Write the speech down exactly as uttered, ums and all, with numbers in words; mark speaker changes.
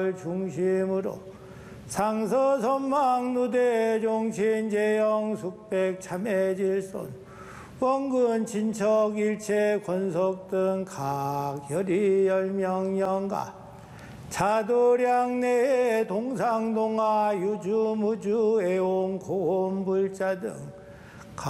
Speaker 1: 중심으로 상서선망 누대 종신제영 숙백 참해질손 원근 친척 일체 권속 등 각혈이 열명영가 자도량 내 동상동하 유주무주 애옹 고혼불자 등